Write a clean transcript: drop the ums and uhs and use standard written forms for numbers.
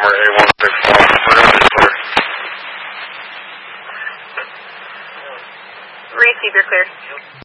Bomber A165. We're going to be clear. Receive, you're clear.